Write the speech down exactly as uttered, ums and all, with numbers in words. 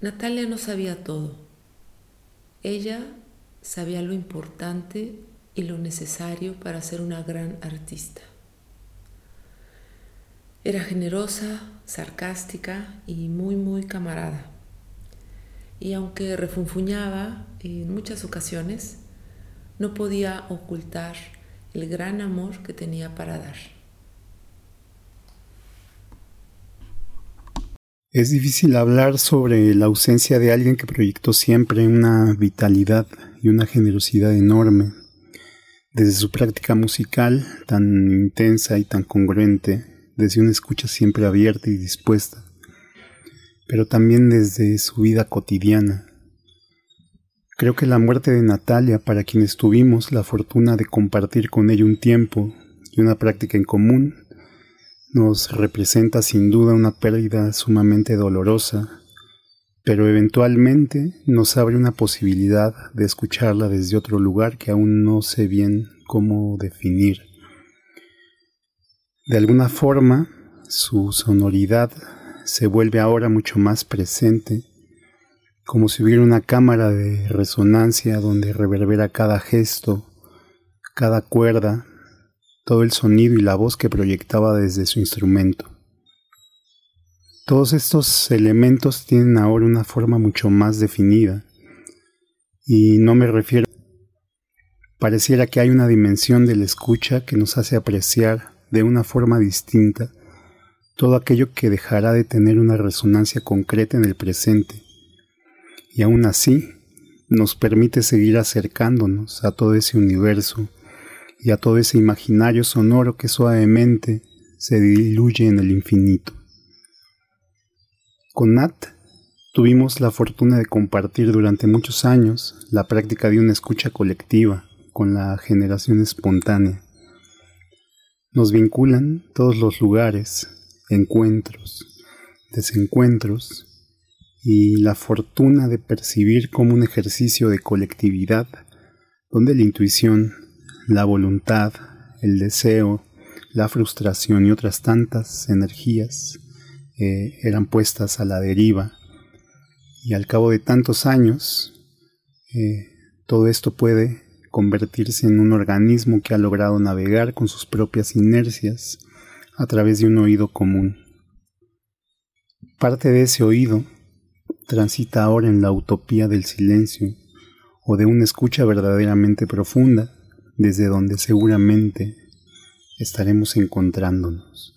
Natalia no sabía todo. Ella sabía lo importante y lo necesario para ser una gran artista. Era generosa, sarcástica y muy, muy camarada. Y aunque refunfuñaba en muchas ocasiones, no podía ocultar el gran amor que tenía para dar. Es difícil hablar sobre la ausencia de alguien que proyectó siempre una vitalidad y una generosidad enorme. Desde su práctica musical tan intensa y tan congruente, desde una escucha siempre abierta y dispuesta, pero también desde su vida cotidiana. Creo que la muerte de Natalia, para quienes tuvimos la fortuna de compartir con ella un tiempo y una práctica en común, nos representa sin duda una pérdida sumamente dolorosa, pero eventualmente nos abre una posibilidad de escucharla desde otro lugar que aún no sé bien cómo definir. De alguna forma, su sonoridad se vuelve ahora mucho más presente, como si hubiera una cámara de resonancia donde reverbera cada gesto, cada cuerda, todo el sonido y la voz que proyectaba desde su instrumento. Todos estos elementos tienen ahora una forma mucho más definida, y no me refiero. Pareciera que hay una dimensión de la escucha que nos hace apreciar de una forma distinta todo aquello que dejará de tener una resonancia concreta en el presente, y aún así nos permite seguir acercándonos a todo ese universo y a todo ese imaginario sonoro que suavemente se diluye en el infinito. Con Nat tuvimos la fortuna de compartir durante muchos años la práctica de una escucha colectiva con la generación espontánea. Nos vinculan todos los lugares, encuentros, desencuentros y la fortuna de percibir como un ejercicio de colectividad donde la intuición, la voluntad, el deseo, la frustración y otras tantas energías eh, eran puestas a la deriva, y al cabo de tantos años eh, todo esto puede convertirse en un organismo que ha logrado navegar con sus propias inercias a través de un oído común. Parte de ese oído transita ahora en la utopía del silencio o de una escucha verdaderamente profunda, desde donde seguramente estaremos encontrándonos.